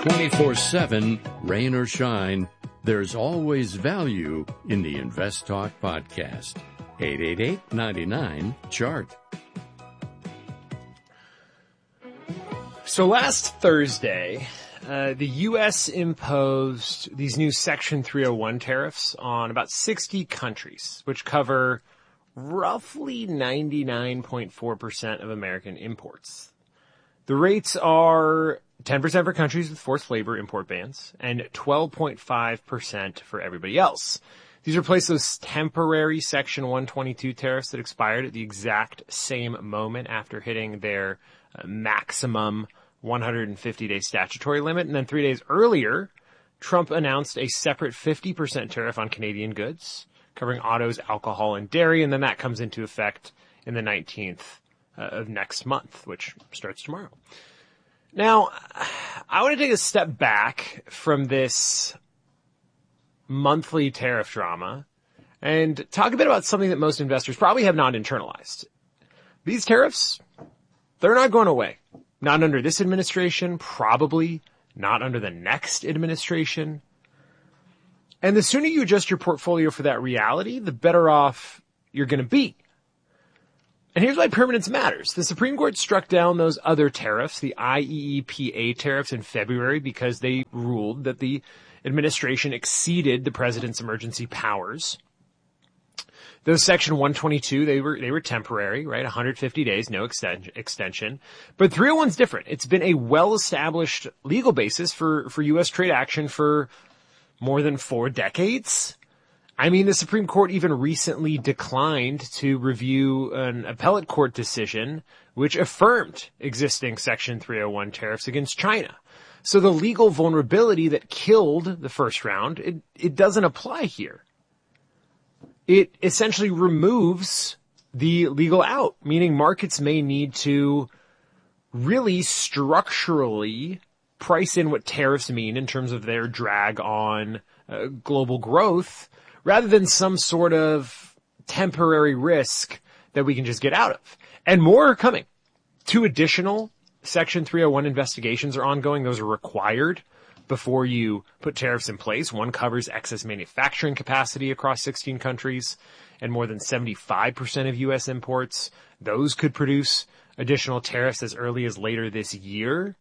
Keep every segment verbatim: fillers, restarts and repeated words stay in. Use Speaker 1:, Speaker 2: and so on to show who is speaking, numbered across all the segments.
Speaker 1: twenty-four seven, rain or shine, there's always value in the Invest Talk podcast. eight eight eight, nine nine, chart.
Speaker 2: So last Thursday, uh, the U S imposed these new Section three oh one tariffs on about sixty countries, which cover roughly ninety-nine point four percent of American imports. The rates are ten percent for countries with forced labor import bans and twelve point five percent for everybody else. These replace those temporary Section one twenty-two tariffs that expired at the exact same moment after hitting their uh, maximum one hundred fifty day statutory limit. And then three days earlier, Trump announced a separate fifty percent tariff on Canadian goods, covering autos, alcohol, and dairy. And then that comes into effect in the nineteenth uh, of next month, which starts tomorrow. Now, I want to take a step back from this monthly tariff drama and talk a bit about something that most investors probably have not internalized. These tariffs, they're not going away. Not under this administration, probably not under the next administration. And the sooner you adjust your portfolio for that reality, the better off you're going to be. And here's why permanence matters. The Supreme Court struck down those other tariffs, the I E E P A tariffs, in February because they ruled that the administration exceeded the president's emergency powers. Those Section one twenty-two, they were, they were temporary, right? one hundred fifty days, no exten- extension. But three oh one's different. It's been a well-established legal basis for, for U S trade action for more than four decades. I mean, the Supreme Court even recently declined to review an appellate court decision which affirmed existing Section three oh one tariffs against China. So the legal vulnerability that killed the first round, it, it doesn't apply here. It essentially removes the legal out, meaning markets may need to really structurally price in what tariffs mean in terms of their drag on uh, global growth, rather than some sort of temporary risk that we can just get out of. And more are coming. Two additional Section three oh one investigations are ongoing. Those are required before you put tariffs in place. One covers excess manufacturing capacity across sixteen countries and more than seventy-five percent of U S imports. Those could produce additional tariffs as early as later this year.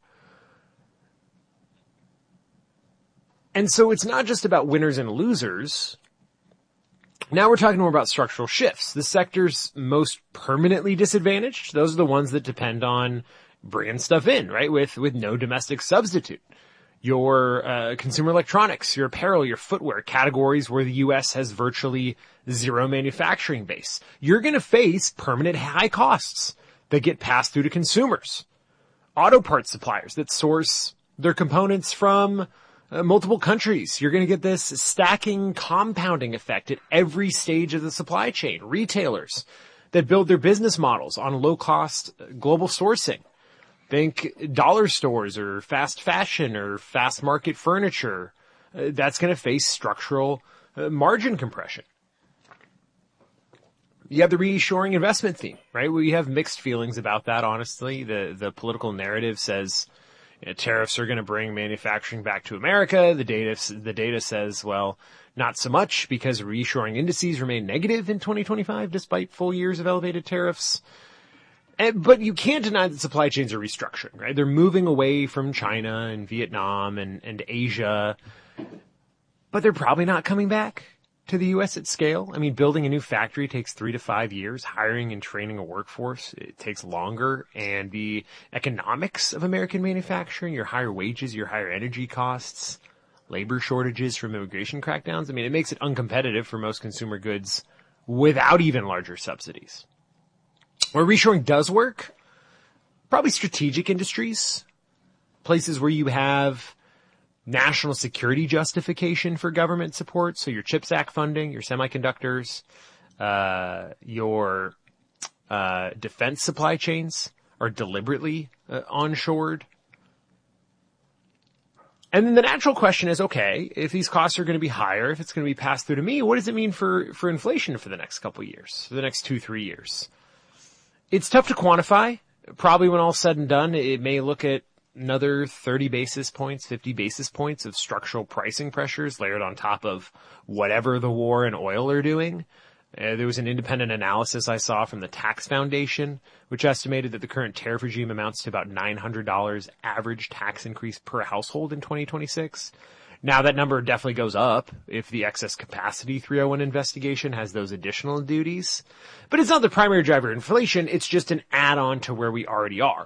Speaker 2: And so it's not just about winners and losers. Now we're talking more about structural shifts. The sectors most permanently disadvantaged, those are the ones that depend on bringing stuff in, right, with, with no domestic substitute. Your uh, consumer electronics, your apparel, your footwear, categories where the U S has virtually zero manufacturing base. You're going to face permanent high costs that get passed through to consumers. Auto parts suppliers that source their components from Uh, multiple countries. You're going to get this stacking, compounding effect at every stage of the supply chain. Retailers that build their business models on low-cost global sourcing. Think dollar stores or fast fashion or fast market furniture. Uh, that's going to face structural uh, margin compression. You have the reshoring investment theme, right? We have mixed feelings about that, honestly. The, the political narrative says, you know, tariffs are going to bring manufacturing back to America. The data, the data says, well, not so much because reshoring indices remain negative in twenty twenty-five despite full years of elevated tariffs. And, but you can't deny that supply chains are restructuring, right? They're moving away from China and Vietnam and, and Asia, but they're probably not coming back to the U S at scale. I mean, building a new factory takes three to five years. Hiring and training a workforce, it takes longer. And the economics of American manufacturing, your higher wages, your higher energy costs, labor shortages from immigration crackdowns, I mean, it makes it uncompetitive for most consumer goods without even larger subsidies. Where reshoring does work, probably strategic industries, places where you have national security justification for government support. So your CHIPS Act funding, your semiconductors, uh, your, uh, defense supply chains are deliberately uh, onshored. And then the natural question is, okay, if these costs are going to be higher, if it's going to be passed through to me, what does it mean for, for inflation for the next couple of years, for the next two, three years? It's tough to quantify. Probably when all's said and done, it may look at another thirty basis points, fifty basis points of structural pricing pressures layered on top of whatever the war and oil are doing. Uh, there was an independent analysis I saw from the Tax Foundation, which estimated that the current tariff regime amounts to about nine hundred dollars average tax increase per household in twenty twenty-six. Now that number definitely goes up if the excess capacity three oh one investigation has those additional duties. But it's not the primary driver of inflation, it's just an add-on to where we already are.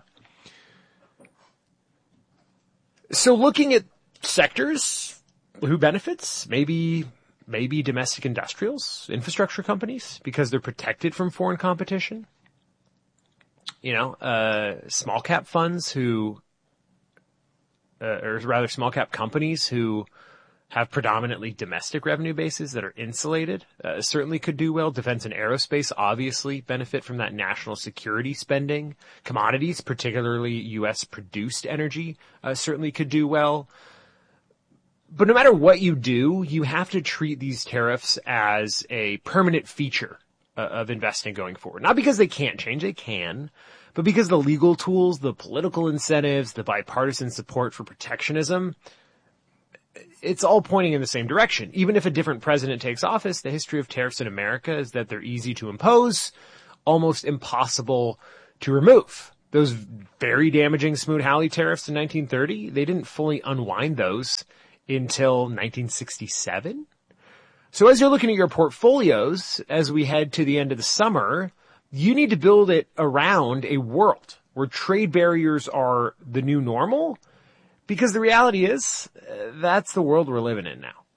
Speaker 2: So looking at sectors, who benefits? Maybe, maybe domestic industrials, infrastructure companies, because they're protected from foreign competition. You know, uh, small cap funds who, uh, or rather small cap companies who have predominantly domestic revenue bases that are insulated, uh, certainly could do well. Defense and aerospace obviously benefit from that national security spending. Commodities, particularly U S produced energy, uh, certainly could do well. But no matter what you do, you have to treat these tariffs as a permanent feature uh, of investing going forward. Not because they can't change, they can, but because the legal tools, the political incentives, the bipartisan support for protectionism, it's all pointing in the same direction. Even if a different president takes office, the history of tariffs in America is that they're easy to impose, almost impossible to remove. Those very damaging Smoot-Hawley tariffs in nineteen thirty, they didn't fully unwind those until nineteen sixty-seven. So as you're looking at your portfolios, as we head to the end of the summer, you need to build it around a world where trade barriers are the new normal. Because the reality is, uh, that's the world we're living in now.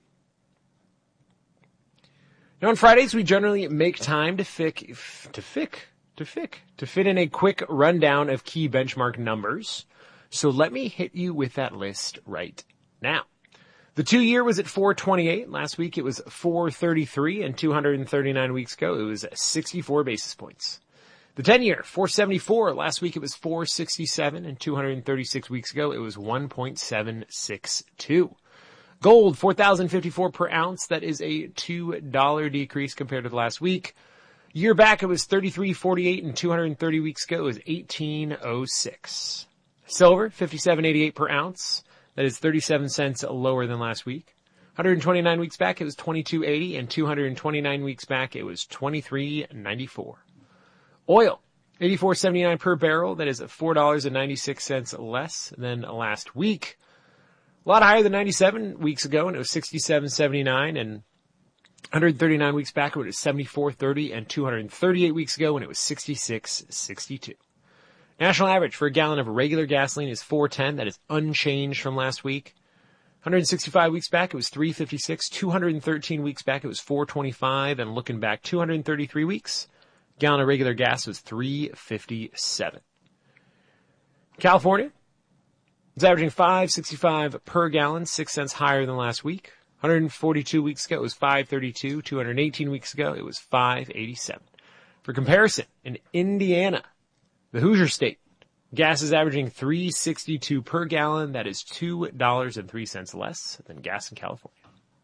Speaker 2: Now on Fridays, we generally make time to fick, to fick, to fick, to fit in a quick rundown of key benchmark numbers. So let me hit you with that list right now. The two year was at four twenty-eight. Last week it was four thirty-three, and two hundred thirty-nine weeks ago it was sixty-four basis points. The ten-year, four seventy-four. Last week it was four sixty-seven, and two hundred thirty-six weeks ago it was one point seven six two. Gold, four thousand fifty-four per ounce. That is a two dollar decrease compared to the last week. Year back it was thirty-three forty-eight, and two hundred thirty weeks ago it was eighteen oh six. Silver, fifty-seven eighty-eight per ounce. That is thirty-seven cents lower than last week. one hundred twenty-nine weeks back it was twenty-two eighty, and two hundred twenty-nine weeks back it was twenty-three ninety-four. Oil, eighty-four seventy-nine per barrel. That is four dollars and ninety-six cents less than last week. A lot higher than ninety-seven weeks ago, and it was sixty-seven seventy-nine, and one hundred thirty-nine weeks back when it was seventy-four thirty, and two hundred thirty-eight weeks ago when it was sixty-six sixty-two. National average for a gallon of regular gasoline is four ten. That is unchanged from last week. one hundred sixty-five weeks back, it was three fifty-six. two hundred thirteen weeks back, it was four twenty-five. And looking back two hundred thirty-three weeks, gallon of regular gas was three fifty-seven. California is averaging five sixty-five per gallon, six cents higher than last week. one hundred forty-two weeks ago, it was five thirty-two. two hundred eighteen weeks ago, it was five eighty-seven. For comparison, in Indiana, the Hoosier State, gas is averaging three sixty-two per gallon. That is two dollars and three cents less than gas in California.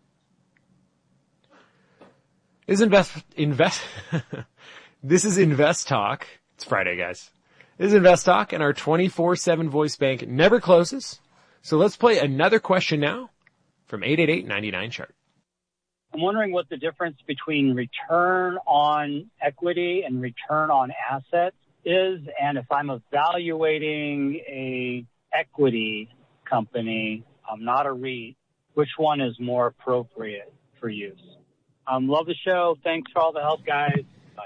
Speaker 2: Is invest, invest, This is Invest Talk. It's Friday, guys. This is Invest Talk, and our twenty-four seven voice bank never closes. So let's play another question now from eight eight eight, nine nine, chart.
Speaker 3: I'm wondering what the difference between return on equity and return on assets is, and if I'm evaluating a equity company, I'm not a REIT, which one is more appropriate for use? Um, love the show. Thanks for all the help, guys.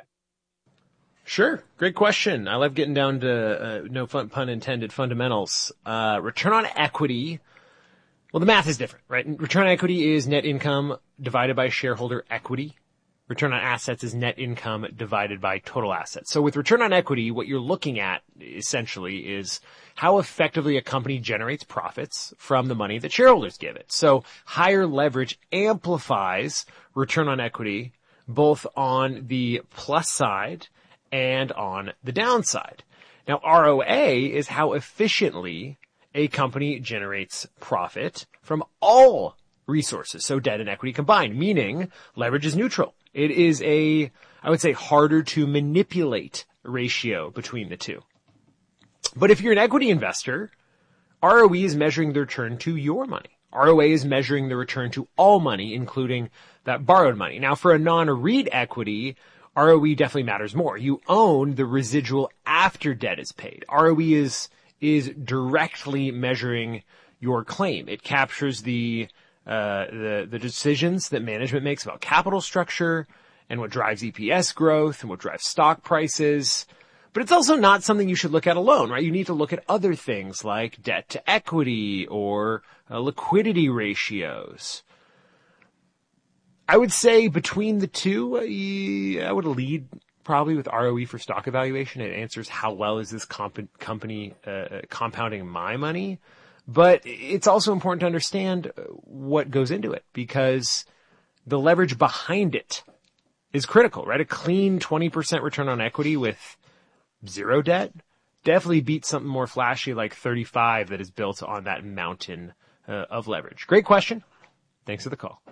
Speaker 2: Sure. Great question. I love getting down to, uh, no fun, pun intended, fundamentals. Uh, return on equity. Well, the math is different, right? Return on equity is net income divided by shareholder equity. Return on assets is net income divided by total assets. So with return on equity, what you're looking at essentially is how effectively a company generates profits from the money that shareholders give it. So higher leverage amplifies return on equity both on the plus side and on the downside. Now, R O A is how efficiently a company generates profit from all resources, so debt and equity combined, meaning leverage is neutral. It is a, I would say, harder to manipulate ratio between the two. But if you're an equity investor, R O E is measuring the return to your money. R O A is measuring the return to all money, including that borrowed money. Now, for a non-REIT equity, R O E definitely matters more. You own the residual after debt is paid. R O E is is directly measuring your claim. It captures the uh the the decisions that management makes about capital structure and what drives E P S growth and what drives stock prices. But it's also not something you should look at alone, right? You need to look at other things like debt to equity or uh, liquidity ratios. I would say between the two, uh, I would lead probably with R O E for stock evaluation. It answers how well is this comp- company uh, compounding my money. But it's also important to understand what goes into it, because the leverage behind it is critical, right? A clean twenty percent return on equity with zero debt definitely beats something more flashy like thirty-five that is built on that mountain uh, of leverage. Great question. Thanks for the call. All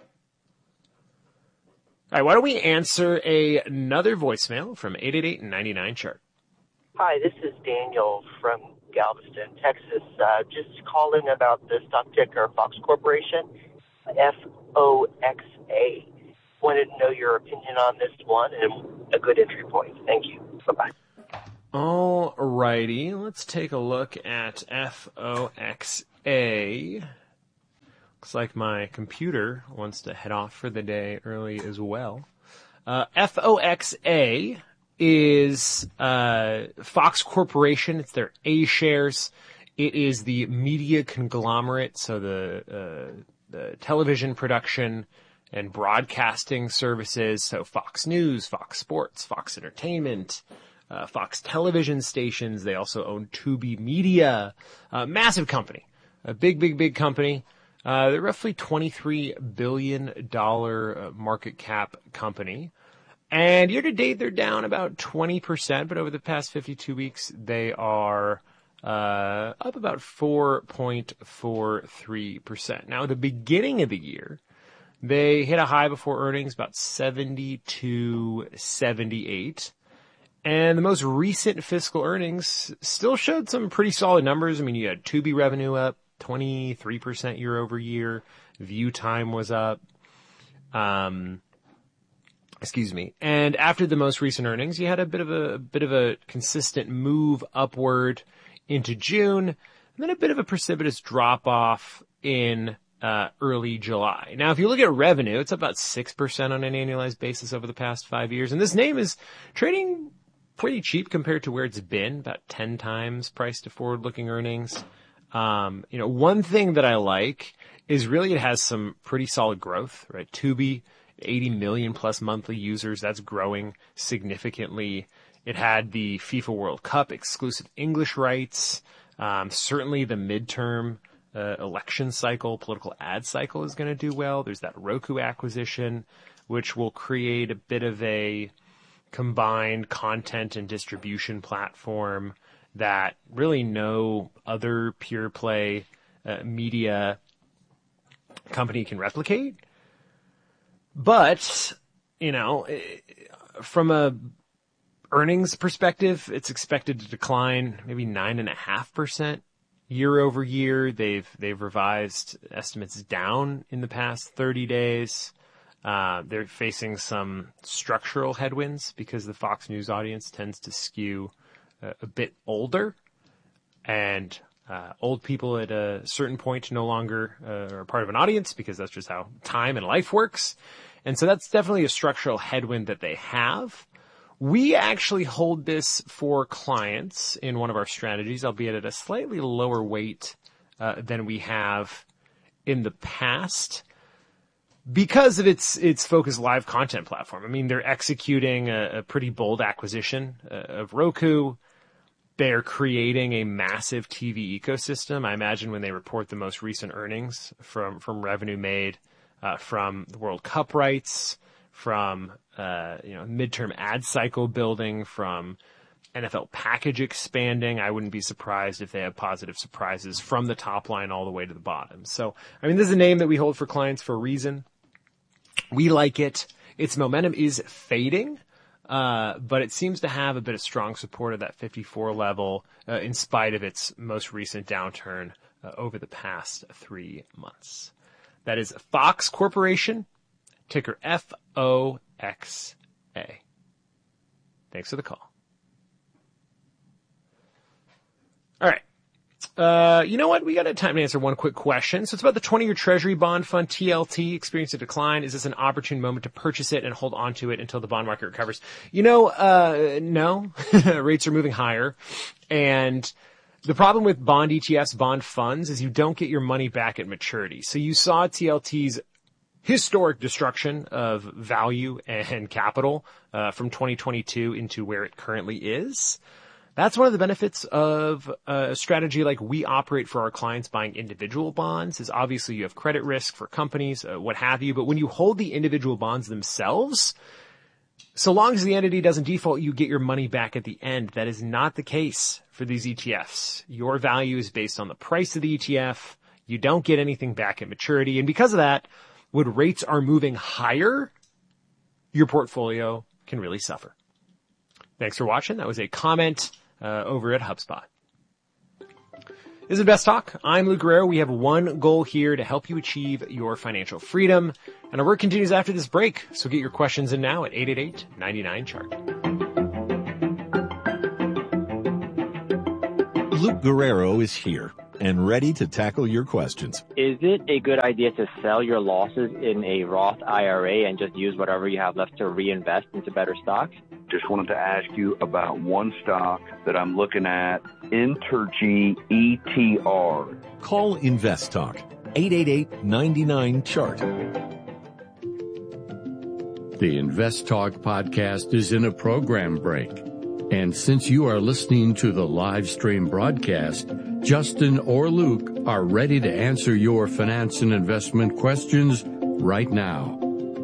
Speaker 2: right, why don't we answer a, another voicemail from eight eight eight, nine nine, chart.
Speaker 4: Hi, this is Daniel from Galveston, Texas. Uh, just calling about the stock ticker Fox Corporation, F O X A. Wanted to know your opinion on this one and a good entry point. Thank you. Bye-bye.
Speaker 2: All righty, let's take a look at F O X A. Looks like my computer wants to head off for the day early as well. Uh, F O X A is uh, Fox Corporation. It's their A shares. It is the media conglomerate, so the, uh, the television production and broadcasting services, so Fox News, Fox Sports, Fox Entertainment, Uh, Fox television stations. They also own Tubi Media, a massive company, a big, big, big company. Uh, they're roughly twenty-three billion dollars market cap company. And year to date, they're down about twenty percent, but over the past fifty-two weeks, they are uh, up about four point four three percent. Now, at the beginning of the year, they hit a high before earnings, about seventy-two seventy-eight. And the most recent fiscal earnings still showed some pretty solid numbers. I mean, you had Tubi revenue up twenty-three percent year over year. View time was up. Um, excuse me. And after the most recent earnings, you had a bit of a, a bit of a consistent move upward into June, and then a bit of a precipitous drop off in uh, early July. Now, if you look at revenue, it's up about six percent on an annualized basis over the past five years. And this name is trading pretty cheap compared to where it's been, about ten times price to forward-looking earnings. Um, you know, one thing that I like is really it has some pretty solid growth, right? Tubi, eighty million plus monthly users. That's growing significantly. It had the FIFA World Cup exclusive English rights. Um, certainly the midterm uh, election cycle, political ad cycle is going to do well. There's that Roku acquisition, which will create a bit of a combined content and distribution platform that really no other pure play uh, media company can replicate. But, you know, from a earnings perspective, it's expected to decline maybe nine and a half percent year over year. They've, they've revised estimates down in the past thirty days. Uh, they're facing some structural headwinds because the Fox News audience tends to skew uh, a bit older, and uh, old people at a certain point no longer uh, are part of an audience because that's just how time and life works. And so that's definitely a structural headwind that they have. We actually hold this for clients in one of our strategies, albeit at a slightly lower weight uh, than we have in the past, because of its its focused live content platform. I mean, they're executing a, a pretty bold acquisition uh, of Roku. They're creating a massive T V ecosystem. I imagine when they report the most recent earnings from, from revenue made uh, from the World Cup rights, from uh, you know midterm ad cycle building, from N F L package expanding, I wouldn't be surprised if they have positive surprises from the top line all the way to the bottom. So, I mean, this is a name that we hold for clients for a reason. We like it. Its momentum is fading, uh, but it seems to have a bit of strong support at that fifty-four level, uh, in spite of its most recent downturn uh, over the past three months. That is Fox Corporation, ticker F O X A. Thanks for the call. All right. Uh, you know what? We got time to answer one quick question. So it's about the twenty-year Treasury bond fund, T L T, experienced a decline. Is this an opportune moment to purchase it and hold on to it until the bond market recovers? You know, uh, no. Rates are moving higher. And the problem with bond E T Fs, bond funds, is you don't get your money back at maturity. So you saw T L T's historic destruction of value and capital uh, from twenty twenty-two into where it currently is. That's one of the benefits of a strategy like we operate for our clients buying individual bonds, is obviously you have credit risk for companies, uh, what have you. But when you hold the individual bonds themselves, so long as the entity doesn't default, you get your money back at the end. That is not the case for these E T Fs. Your value is based on the price of the E T F. You don't get anything back at maturity. And because of that, when rates are moving higher, your portfolio can really suffer. Thanks for watching. That was a comment Uh, over at HubSpot. This is Invest Talk. I'm Luke Guerrero. We have one goal here to help you achieve your financial freedom. And our work continues after this break. So get your questions in now at eight eight eight, nine nine, chart.
Speaker 5: Luke Guerrero is here and ready to tackle your questions.
Speaker 6: Is it a good idea to sell your losses in a Roth I R A and just use whatever you have left to reinvest into better stocks?
Speaker 7: Just wanted to ask you about one stock that I'm looking at, Entergy E T R.
Speaker 5: Call Invest Talk, eight eight eight, nine nine, chart.
Speaker 1: The Invest Talk podcast is in a program break. And since you are listening to the live stream broadcast, Justin or Luke are ready to answer your finance and investment questions right now.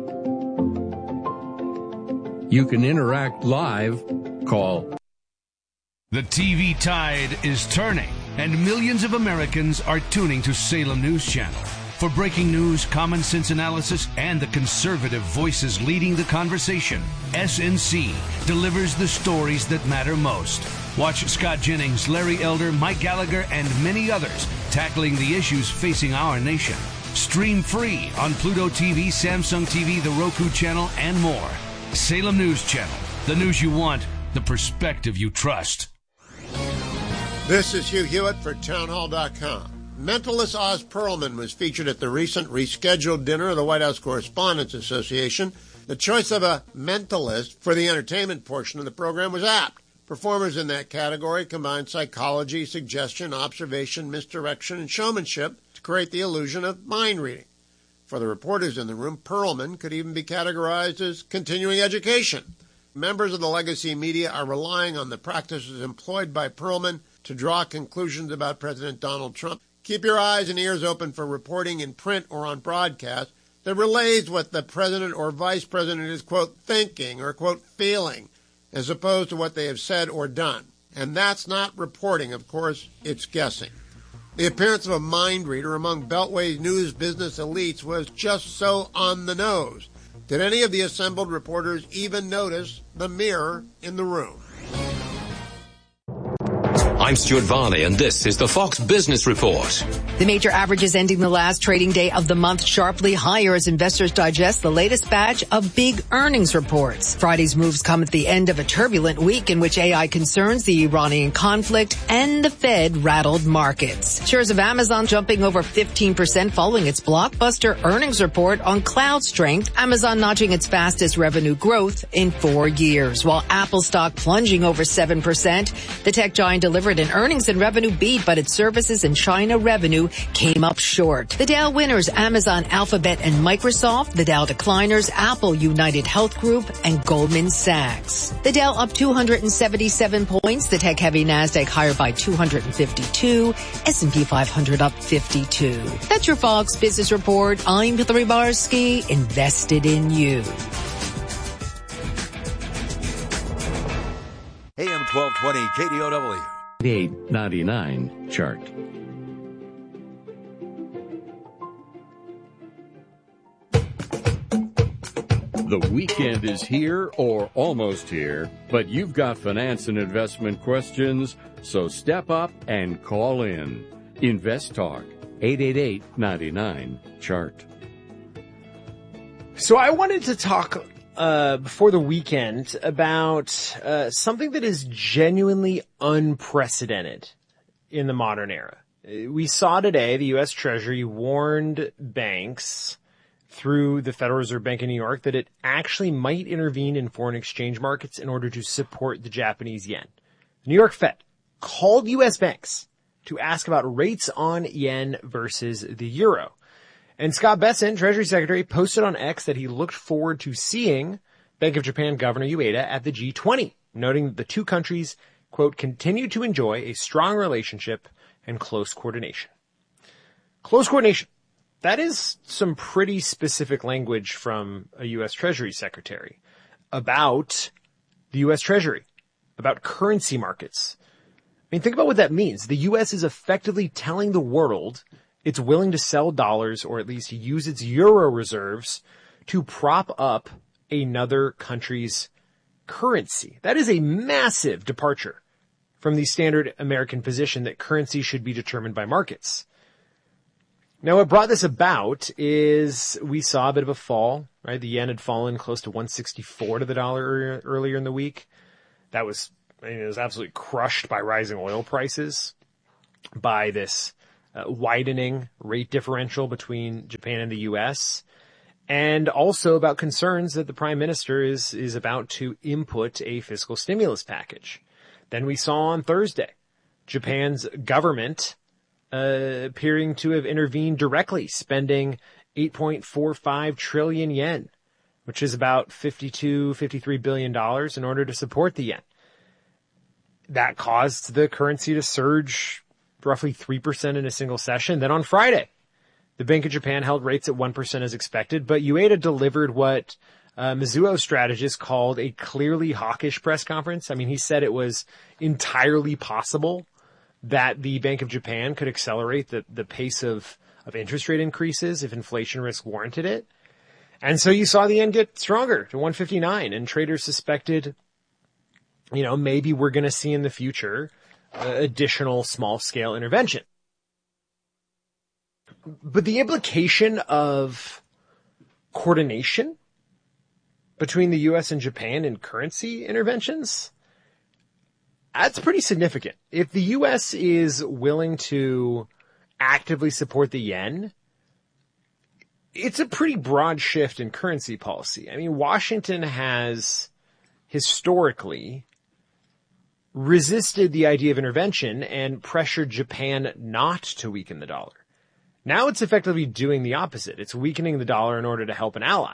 Speaker 1: You can interact live. Call.
Speaker 8: The T V tide is turning, and millions of Americans are tuning to Salem News Channel. For breaking news, common sense analysis, and the conservative voices leading the conversation, S N C delivers the stories that matter most. Watch Scott Jennings, Larry Elder, Mike Gallagher, and many others tackling the issues facing our nation. Stream free on Pluto T V, Samsung T V, the Roku channel, and more. Salem News Channel. The news you want, the perspective you trust.
Speaker 9: This is Hugh Hewitt for townhall dot com. Mentalist Oz Perlman was featured at the recent rescheduled dinner of the White House Correspondents Association. The choice of a mentalist for the entertainment portion of the program was apt. Performers in that category combined psychology, suggestion, observation, misdirection, and showmanship to create the illusion of mind reading. For the reporters in the room, Perlman could even be categorized as continuing education. Members of the legacy media are relying on the practices employed by Perlman to draw conclusions about President Donald Trump. Keep your eyes and ears open for reporting in print or on broadcast that relays what the president or vice president is, quote, thinking or, quote, feeling, as opposed to what they have said or done. And that's not reporting, of course, it's guessing. The appearance of a mind reader among Beltway's news business elites was just so on the nose. Did any of the assembled reporters even notice the mirror in the room?
Speaker 10: I'm Stuart Varney, and this is the Fox Business Report.
Speaker 11: The major averages ending the last trading day of the month sharply higher as investors digest the latest batch of big earnings reports. Friday's moves come at the end of a turbulent week in which A I concerns, the Iranian conflict, and the Fed rattled markets. Shares of Amazon jumping over fifteen percent following its blockbuster earnings report on cloud strength, Amazon notching its fastest revenue growth in four years, while Apple stock plunging over seven percent. The tech giant delivered an earnings and revenue beat, but its services and China revenue came up short. The Dow winners, Amazon, Alphabet, and Microsoft. The Dow decliners, Apple, United Health Group, and Goldman Sachs. The Dow up two hundred seventy-seven points. The tech-heavy Nasdaq higher by two hundred fifty-two. S and P five hundred up fifty-two. That's your Fox Business Report. I'm Hillary Barsky, invested in you.
Speaker 12: A M twelve twenty K D O W.
Speaker 1: eight ninety-nine chart. The weekend is here or almost here, but you've got finance and investment questions, so step up and call in. Invest Talk, eight eight eight, nine nine, chart.
Speaker 2: So I wanted to talk uh before the weekend about uh something that is genuinely unprecedented in the modern era. We saw today the U S Treasury warned banks through the Federal Reserve Bank of New York that it actually might intervene in foreign exchange markets in order to support the Japanese yen. The New York Fed called U S banks to ask about rates on yen versus the euro. And Scott Bessent, Treasury Secretary, posted on X that he looked forward to seeing Bank of Japan Governor Ueda at the G twenty, noting that the two countries, quote, continue to enjoy a strong relationship and close coordination. Close coordination. That is some pretty specific language from a U S Treasury Secretary about the U S Treasury, about currency markets. I mean, think about what that means. The U S is effectively telling the world it's willing to sell dollars or at least use its euro reserves to prop up another country's currency. That is a massive departure from the standard American position that currency should be determined by markets. Now, what brought this about is we saw a bit of a fall, right? The yen had fallen close to one sixty-four to the dollar earlier in the week. That was, I mean, it was absolutely crushed by rising oil prices, by this uh, widening rate differential between Japan and the U S, and also about concerns that the prime minister is, is about to input a fiscal stimulus package. Then we saw on Thursday, Japan's government uh, appearing to have intervened directly, spending eight point four five trillion yen, which is about fifty-two, fifty-three billion dollars in order to support the yen. That caused the currency to surge roughly three percent in a single session. Then on Friday, the Bank of Japan held rates at one percent as expected, but Ueda delivered what Uh, Mizuho strategist called a clearly hawkish press conference. I mean, he said it was entirely possible that the Bank of Japan could accelerate the, the pace of, of interest rate increases if inflation risk warranted it. And so you saw the yen get stronger to one fifty-nine, and traders suspected, you know, maybe we're going to see in the future uh, additional small scale intervention. But the implication of coordination between the U S and Japan in currency interventions, that's pretty significant. If the U S is willing to actively support the yen, it's a pretty broad shift in currency policy. I mean, Washington has historically resisted the idea of intervention and pressured Japan not to weaken the dollar. Now it's effectively doing the opposite. It's weakening the dollar in order to help an ally.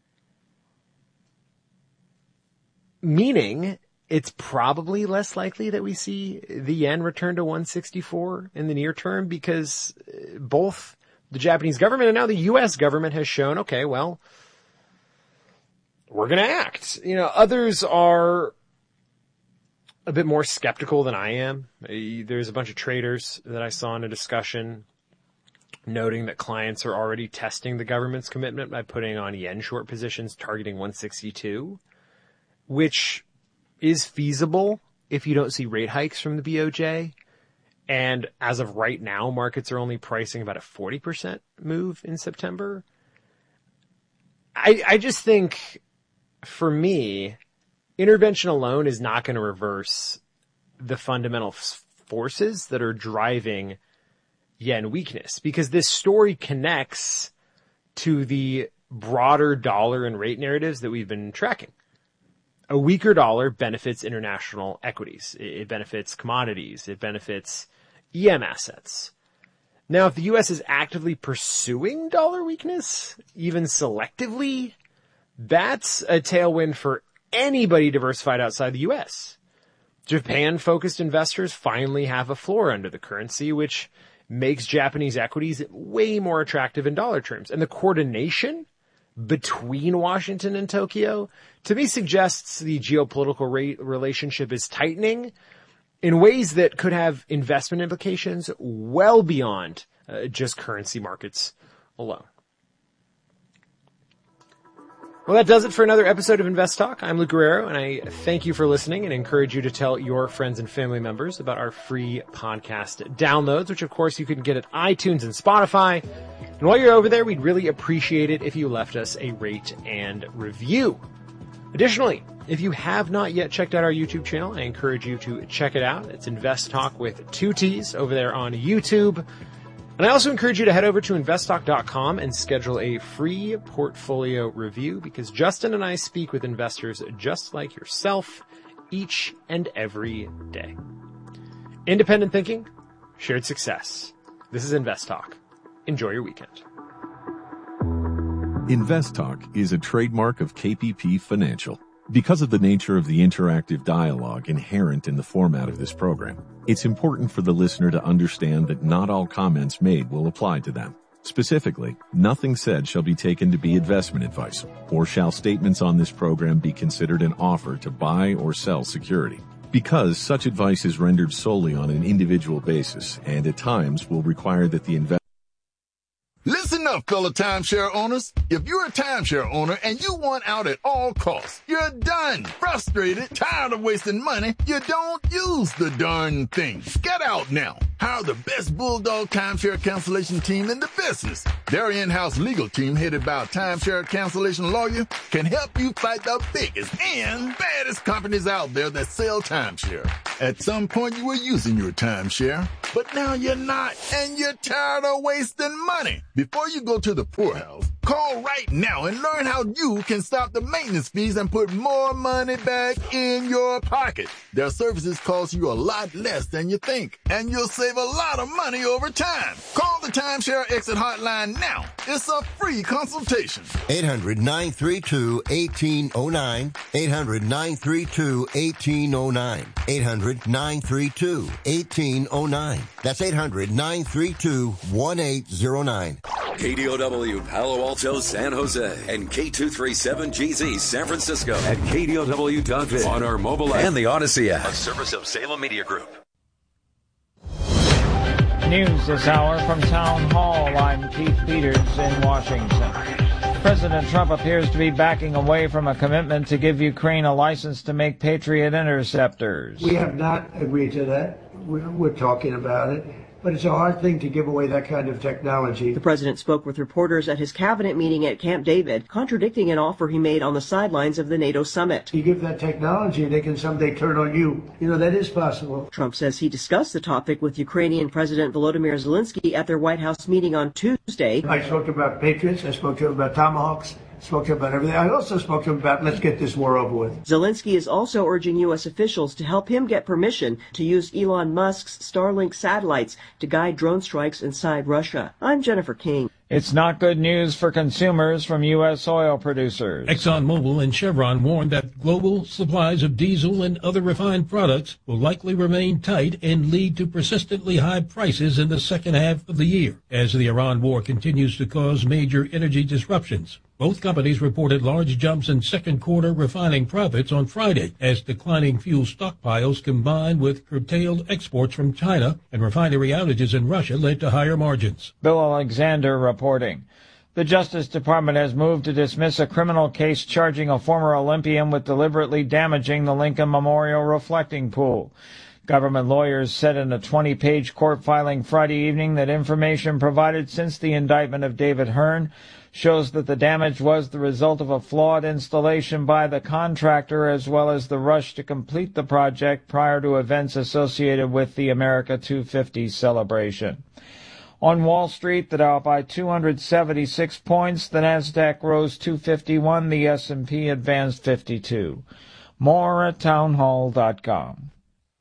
Speaker 2: Meaning, it's probably less likely that we see the yen return to one sixty-four in the near term, because both the Japanese government and now the U S government has shown, okay, well, we're going to act. You know, others are a bit more skeptical than I am. There's a bunch of traders that I saw in a discussion noting that clients are already testing the government's commitment by putting on yen short positions targeting one sixty-two. Which is feasible if you don't see rate hikes from the B O J. And as of right now, markets are only pricing about a forty percent move in September. I, I just think, for me, intervention alone is not going to reverse the fundamental forces that are driving yen weakness, because this story connects to the broader dollar and rate narratives that we've been tracking. A weaker dollar benefits international equities. It benefits commodities. It benefits E M assets. Now, if the U S is actively pursuing dollar weakness, even selectively, that's a tailwind for anybody diversified outside the U S. Japan-focused investors finally have a floor under the currency, which makes Japanese equities way more attractive in dollar terms. And the coordination between Washington and Tokyo, to me, suggests the geopolitical rate relationship is tightening in ways that could have investment implications well beyond uh, just currency markets alone. Well, that does it for another episode of Invest Talk. I'm Luke Guerrero, and I thank you for listening and encourage you to tell your friends and family members about our free podcast downloads, which, of course, you can get at iTunes and Spotify. And while you're over there, we'd really appreciate it if you left us a rate and review. Additionally, if you have not yet checked out our YouTube channel, I encourage you to check it out. It's Invest Talk with two T's over there on YouTube. And I also encourage you to head over to invest talk dot com and schedule a free portfolio review, because Justin and I speak with investors just like yourself each and every day. Independent thinking, shared success. This is Invest Talk. Enjoy your weekend.
Speaker 5: Invest Talk is a trademark of K P P Financial. Because of the nature of the interactive dialogue inherent in the format of this program, it's important for the listener to understand that not all comments made will apply to them. Specifically, nothing said shall be taken to be investment advice, or shall statements on this program be considered an offer to buy or sell security. Because such advice is rendered solely on an individual basis and at times will require that the investor.
Speaker 13: Listen up, fellow timeshare owners. If you're a timeshare owner and you want out at all costs, you're done, frustrated, tired of wasting money, you don't use the darn thing. Get out now. Hire the best Bulldog timeshare cancellation team in the business. Their in-house legal team, headed by a timeshare cancellation lawyer, can help you fight the biggest and baddest companies out there that sell timeshare. At some point, you were using your timeshare, but now you're not, and you're tired of wasting money. Before you go to the poorhouse, call right now and learn how you can stop the maintenance fees and put more money back in your pocket. Their services cost you a lot less than you think, and you'll save a lot of money over time. Call the Timeshare Exit Hotline now. It's a free consultation.
Speaker 14: eight hundred, nine three two, one eight zero nine. eight hundred, nine three two, one eight zero nine. eight hundred, nine three two, one eight zero nine. That's eight hundred, nine three two, one eight zero nine.
Speaker 12: K D O W Palo Alto, San Jose, and K two thirty-seven G Z San Francisco at K D O W dot biz on our mobile app and the Odyssey app, a service of Salem Media Group.
Speaker 15: News this hour from Town Hall. I'm Keith Peters in Washington. President Trump appears to be backing away from a commitment to give Ukraine a license to make Patriot interceptors.
Speaker 16: We have not agreed to that. We're, we're talking about it. But it's a hard thing to give away that kind of technology.
Speaker 17: The president spoke with reporters at his cabinet meeting at Camp David, contradicting an offer he made on the sidelines of the NATO summit.
Speaker 16: You give that technology, they can someday turn on you. You know, that is possible.
Speaker 17: Trump says he discussed the topic with Ukrainian President Volodymyr Zelensky at their White House meeting on Tuesday.
Speaker 16: I spoke about Patriots. I spoke to him about Tomahawks. Spoke to him about everything. I also spoke to him about let's get this war over with.
Speaker 17: Zelensky is also urging U S officials to help him get permission to use Elon Musk's Starlink satellites to guide drone strikes inside Russia. I'm Jennifer King.
Speaker 15: It's not good news for consumers from U S oil producers.
Speaker 18: ExxonMobil and Chevron warned that global supplies of diesel and other refined products will likely remain tight and lead to persistently high prices in the second half of the year, as the Iran war continues to cause major energy disruptions. Both companies reported large jumps in second quarter refining profits on Friday as declining fuel stockpiles combined with curtailed exports from China and refinery outages in Russia led to higher margins.
Speaker 15: Bill Alexander reporting. The Justice Department has moved to dismiss a criminal case charging a former Olympian with deliberately damaging the Lincoln Memorial reflecting pool. Government lawyers said in a twenty-page court filing Friday evening that information provided since the indictment of David Hearn shows that the damage was the result of a flawed installation by the contractor as well as the rush to complete the project prior to events associated with the America two fifty celebration. On Wall Street, the Dow up by two hundred seventy-six points, the Nasdaq rose two fifty-one, the S and P advanced fifty-two. More at townhall dot com.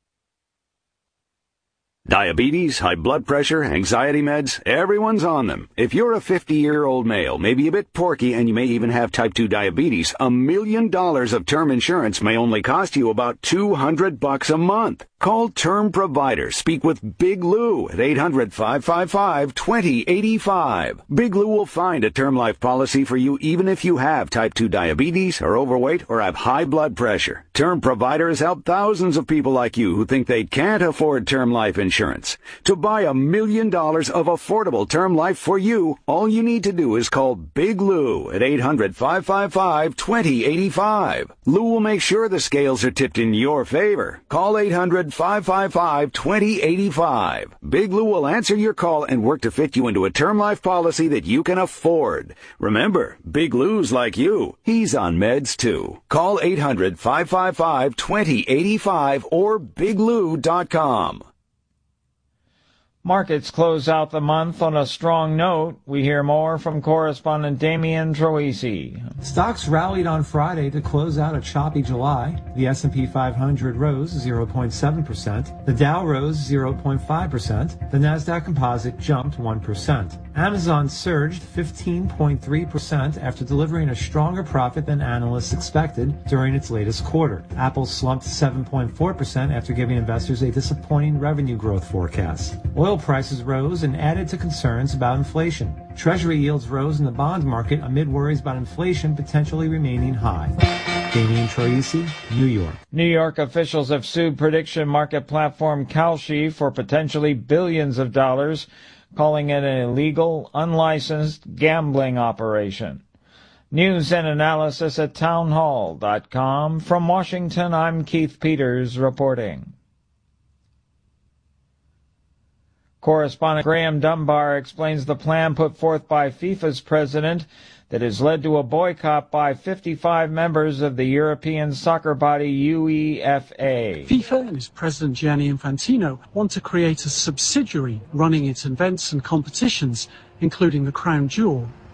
Speaker 19: Diabetes, high blood pressure, anxiety meds, everyone's on them. If you're a fifty-year-old male, maybe a bit porky, and you may even have type two diabetes, a million dollars of term insurance may only cost you about two hundred bucks a month. Call Term Provider. Speak with Big Lou at eight hundred, five five five, two zero eight five. Big Lou will find a term life policy for you even if you have type two diabetes, are overweight, or have high blood pressure. Term Provider has helped thousands of people like you who think they can't afford term life insurance. To buy a million dollars of affordable term life for you, all you need to do is call Big Lou at eight hundred, five five five, two zero eight five. Lou will make sure the scales are tipped in your favor. Call eight hundred, five five five, two zero eight five. Big Lou will answer your call and work to fit you into a term life policy that you can afford. Remember, Big Lou's like you. He's on meds too. Call eight hundred, five five five, two zero eight five or big lou dot com.
Speaker 15: Markets close out the month on a strong note. We hear more from correspondent Damian Troisi.
Speaker 20: Stocks rallied on Friday to close out a choppy July. The S and P five hundred rose zero point seven percent. The Dow rose zero point five percent. The Nasdaq Composite jumped one percent. Amazon surged fifteen point three percent after delivering a stronger profit than analysts expected during its latest quarter. Apple slumped seven point four percent after giving investors a disappointing revenue growth forecast. Oil prices rose and added to concerns about inflation. Treasury yields rose in the bond market amid worries about inflation potentially remaining high. Damian Troisi, New York.
Speaker 15: New York officials have sued prediction market platform Kalshi for potentially billions of dollars, calling it an illegal, unlicensed gambling operation. News and analysis at townhall dot com. From Washington, I'm Keith Peters reporting. Correspondent Graham Dunbar explains the plan put forth by FIFA's president that has led to a boycott by fifty-five members of the European soccer body UEFA.
Speaker 21: FIFA and its president Gianni Infantino want to create a subsidiary running its events and competitions, including the crown jewel,